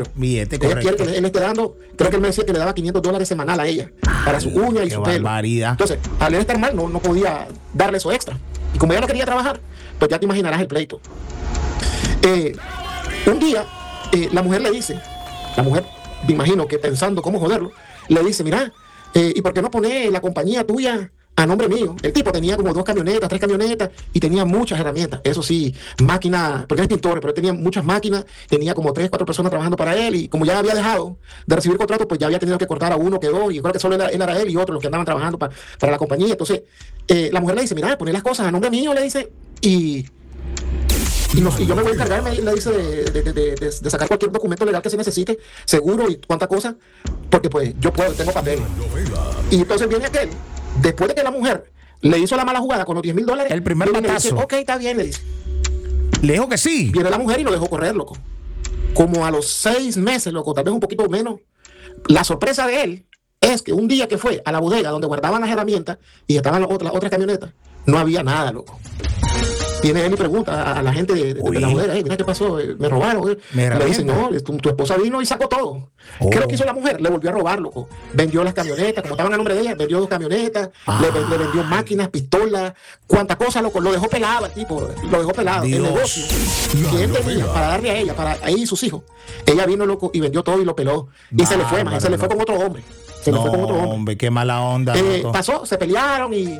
dinero. Billete, Ella quiere correcto. que él esté dando, creo que él me decía que le daba $500 semanal a ella para su uña y Qué su pelo. barbaridad. Entonces, al él estar mal, no podía darle eso extra. Y como ella no quería trabajar, pues ya te imaginarás el pleito. Un día, la mujer le dice, me imagino que pensando cómo joderlo, le dice, mira, ¿y por qué no pones la compañía tuya a nombre mío? El tipo tenía como 2 camionetas, 3 camionetas y tenía muchas herramientas. Eso sí, máquinas, porque él es pintor, pero él tenía muchas máquinas, tenía como 3, 4 personas trabajando para él y como ya había dejado de recibir contrato, pues ya había tenido que cortar a uno, que 2, y yo creo que solo él era él y otros los que andaban trabajando para la compañía. Entonces, la mujer le dice, mira, poner las cosas a nombre mío, le dice, y yo me voy a encargar, le dice, de sacar cualquier documento legal que se necesite, seguro y cuánta cosa, porque pues yo tengo papel. Y entonces viene aquel, después de que la mujer le hizo la mala jugada con los $10,000, El primer viene y le dice, batazo. ok, está bien, le dice. Le dijo que sí. Viene la mujer y lo dejó correr, loco. Como a los 6 meses, loco, tal vez un poquito menos. La sorpresa de él es que un día que fue a la bodega donde guardaban las herramientas y estaban las otras camionetas, no había nada, loco. Viene él y pregunta a la gente de la bodega, mira qué pasó, me robaron. Le dicen, no, tu esposa vino y sacó todo. ¿Qué es lo que hizo la mujer? Le volvió a robar, loco. Vendió las camionetas, como estaban a nombre de ella, vendió 2 camionetas, le vendió máquinas, pistolas, cuánta cosa, loco. Lo dejó pelado el tipo, lo dejó pelado. Dios. El negocio que él tenía para darle a ella, para ahí y sus hijos, ella vino, loco, y vendió todo y lo peló. Y se le fue, man, se le fue con otro hombre. Se le fue con otro hombre. Hombre, qué mala onda. Loco. Pasó, se pelearon y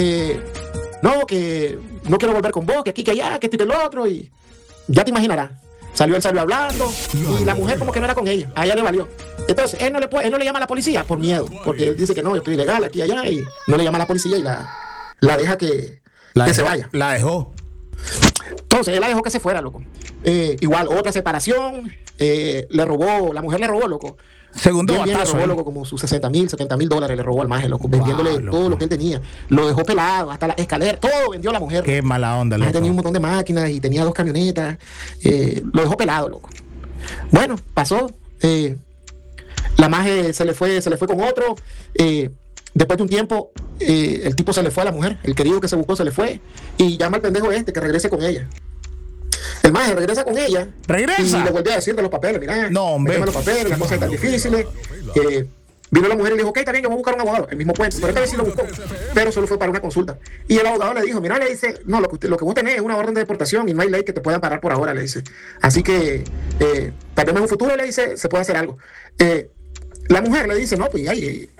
no, que no quiero volver con vos, que aquí, que allá, que esto y que lo otro, y ya te imaginarás. Él salió hablando, y la mujer como que no era con ella, a ella le valió. Entonces, él no le llama a la policía por miedo, porque él dice que no, yo estoy ilegal aquí y allá, y no le llama a la policía y la deja que se vaya. La dejó. Entonces, él la dejó que se fuera, loco. Igual, otra separación, la mujer le robó, loco. Segundo Bien, le batazo. robó, loco, como sus $60,000, $70,000 le robó al maje, loco, vendiéndole loco. todo lo que él tenía. Lo dejó pelado, hasta la escalera, todo vendió la mujer. Qué mala onda, La loco. mujer tenía un montón de máquinas y tenía 2 camionetas. Lo dejó pelado, loco. Bueno, pasó. La maje se le fue con otro. Después de un tiempo, el tipo se le fue a la mujer. El querido que se buscó se le fue. Y llama al pendejo que regrese con ella. El maje regresa con ella. ¿Regresa? Y le volvió a decir de los papeles. Mira, No, hombre. méteme los papeles, las cosas están difíciles. Vino la mujer y le dijo, ok, está bien, yo voy a buscar un abogado. El mismo puente, pero esta vez sí lo buscó. Pero solo fue para una consulta. Y el abogado le dijo, mira, le dice, no, lo que vos tenés es una orden de deportación y no hay ley que te pueda parar por ahora, le dice. Así que, tal vez en un futuro, le dice, se puede hacer algo. La mujer le dice, no, pues ahí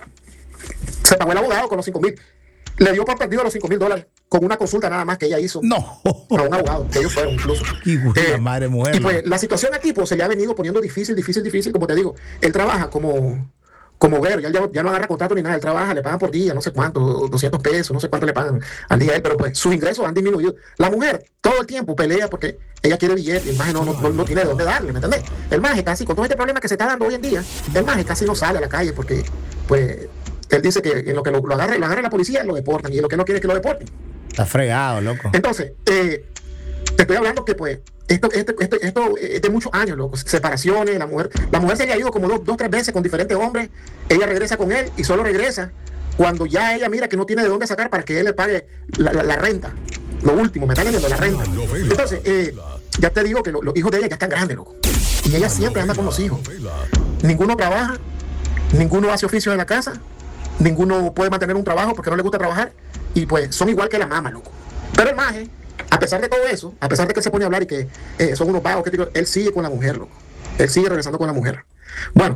se pagó el abogado con los $5,000. Le dio por perdido los $5,000 con una consulta nada más que ella hizo. No. A un abogado, que ellos fueron incluso. La madre mujer. Y pues la situación al tipo se le ha venido poniendo difícil, como te digo. Él trabaja como obrero, ya no agarra contrato ni nada, él trabaja, le pagan por día, no sé cuánto, $200, no sé cuánto le pagan al día a él, pero pues sus ingresos han disminuido. La mujer todo el tiempo pelea porque ella quiere billete, el maje no tiene de dónde darle, ¿me entendés? El maje casi, con todo este problema que se está dando hoy en día, el maje casi no sale a la calle porque, pues, él dice que en lo que lo agarre la policía, lo deportan, y en lo que no quiere es que lo deporten. Está fregado, loco. Entonces, te estoy hablando que pues esto es de muchos años, loco. Separaciones, la mujer se le ha ido como 2, 3 veces con diferentes hombres. Ella regresa con él y solo regresa cuando ya ella mira que no tiene de dónde sacar para que él le pague la renta. Lo último, me están entendiendo, la renta. Entonces, ya te digo que los hijos de ella ya están grandes, loco. Y ella siempre anda con los hijos. Ninguno trabaja, ninguno hace oficio en la casa, ninguno puede mantener un trabajo porque no le gusta trabajar. Y pues son igual que la mamá, loco. Pero el maje, a pesar de todo eso, a pesar de que él se pone a hablar y que son unos vagos, él sigue con la mujer, loco. Él sigue regresando con la mujer. Bueno,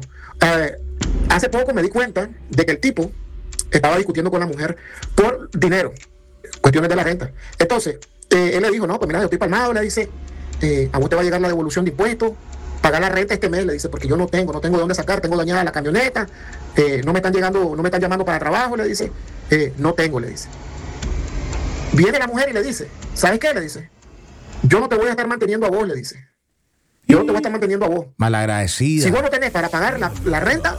hace poco me di cuenta de que el tipo estaba discutiendo con la mujer por dinero, cuestiones de la renta. Entonces, él le dijo, no, pues mira, yo estoy palmado, le dice, a vos te va a llegar la devolución de impuestos, pagar la renta este mes, le dice, porque yo no tengo de dónde sacar, tengo dañada la camioneta, no me están llamando para trabajo, le dice, no tengo, le dice. Viene la mujer y le dice, ¿sabes qué? Le dice, yo no te voy a estar manteniendo a vos, le dice. Yo no te voy a estar manteniendo a vos. Malagradecida. Si vos no tenés para pagar la renta,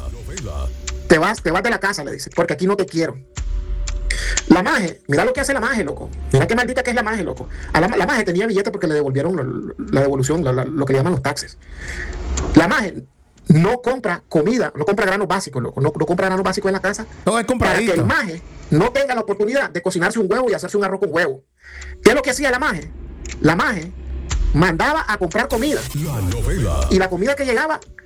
te vas de la casa, le dice, porque aquí no te quiero. La maje, mira lo que hace la maje, loco. Mira qué maldita que es la maje, loco. La maje tenía billete porque le devolvieron la devolución, lo que le llaman los taxes. La maje no compra comida, no compra granos básicos, loco. No compra granos básicos en la casa. Todo es compradito. Para que el maje no tenga la oportunidad de cocinarse un huevo y hacerse un arroz con huevo. ¿Qué es lo que hacía la maje? La maje mandaba a comprar comida. Y la comida que llegaba